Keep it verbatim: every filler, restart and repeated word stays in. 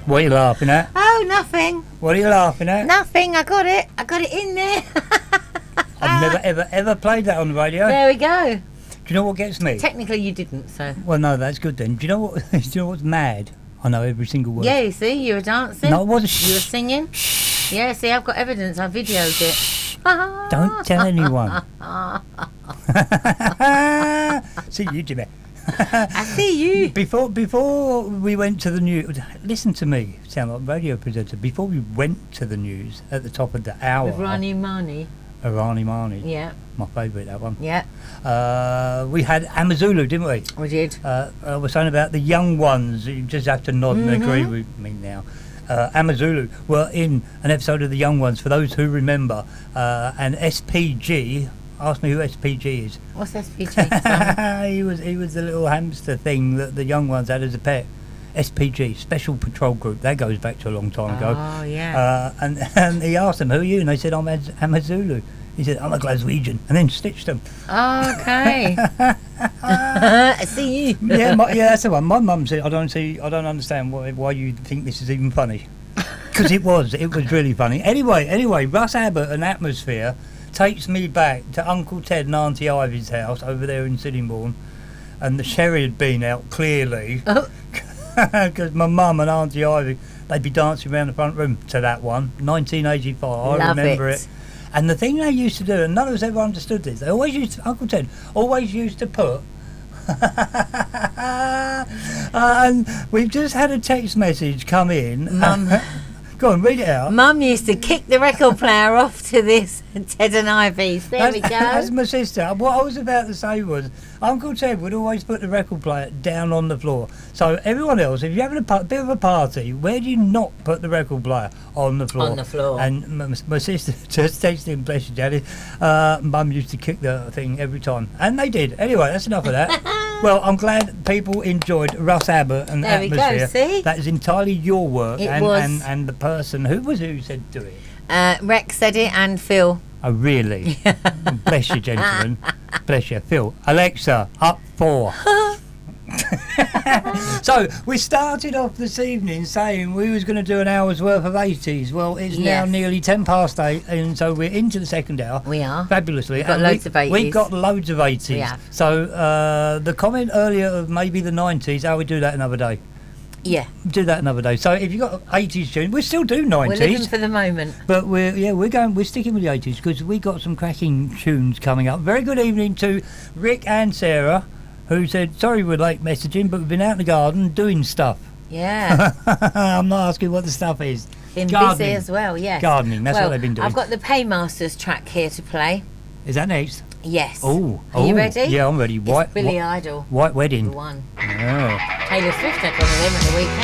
What are you laughing at? Oh, nothing. What are you laughing at? Nothing. I got it. I got it in there. I've never, ever, ever played that on the radio. There we go. Do you know what gets me? Technically, you didn't, so. Well, no, that's good then. Do you know what? Do you know what's mad? I know every single word. Yeah, you see, you were dancing. No, it wasn't. You were singing. Yeah, see, I've got evidence. I videoed it. Don't tell anyone. See you, Jimmy. I see you. Before before we went to the news, listen to me, sound like a radio presenter. Before we went to the news at the top of the hour, With Rani Mani. Rani Mani, Yeah. my favourite, that one. Yeah. Uh, we had Amazulu, didn't we? We did. Uh, I was saying about the young ones. You just have to nod Mm-hmm. and agree with me now. Uh, Amazulu were in an episode of The Young Ones, for those who remember, uh, and S P G. Ask me who S P G is. What's S P G? he was he was the little hamster thing that the young ones had as a pet. S P G, Special Patrol Group. That goes back to a long time ago. Oh, yeah. Uh, and, and he asked them, who are you? And they said, I'm a, I'm a Zulu. He said, I'm a Glaswegian. And then stitched them. Okay. I see you. yeah, my, yeah, that's the one. My mum said, I don't see, I don't understand why, why you think this is even funny. Because it was. It was really funny. Anyway, anyway, Russ Abbott and Atmosphere takes me back to Uncle Ted and Auntie Ivy's house over there in Sittingbourne, and the sherry had been out clearly because my mum and Auntie Ivy, they'd be dancing around the front room to that one, nineteen eighty-five. I Love remember it. it. And the thing they used to do, and none of us ever understood this, they always used to, Uncle Ted always used to put uh, and we've just had a text message come in. Mum. Go on, read it out. Mum used to kick the record player off to this Ted and Ivy's. There that's, we go. That's my sister. What I was about to say was, Uncle Ted would always put the record player down on the floor. So everyone else, if you're having a pa- bit of a party, where do you not put the record player? On the floor. On the floor. And my, my sister just texted him, bless you, Daddy. Uh, Mum used to kick the thing every time. And they did. Anyway, that's enough of that. Well, I'm glad people enjoyed Russ Abbott and There we go, Atmosphere. see? That is entirely your work. It and, was. and and the person, who was it who said do it? Uh, Rex said it and Phil. Oh, really? Bless you, gentlemen. Bless you. Phil, Alexa, up four. So, we started off this evening saying we was going to do an hour's worth of eighties. Well, it's now Yes. nearly ten past eight, and so we're into the second hour. We are. Fabulously. We've got And loads we, of eighties. We've got loads of eighties. We have. So, uh, the comment earlier of maybe the nineties, how we do that another day. Yeah. Do that another day. So, if you've got eighties tunes, we still do We're living nineties. for the moment. But we're yeah we're going we're sticking with the eighties because we got some cracking tunes coming up. Very good evening to Rick and Sarah, who said sorry we're late messaging, but we've been out in the garden doing stuff. Yeah. I'm not asking what the stuff is. Been Gardening. busy as well, yes. Gardening, that's well, what they've been doing. I've got the Paymasters track here to play. Is that next? Yes. Oh, Are you oh, ready? Yeah, I'm ready. It's White Billy wh- Idol. White The Wedding. one. Oh. Taylor Swift had one of them at the weekend.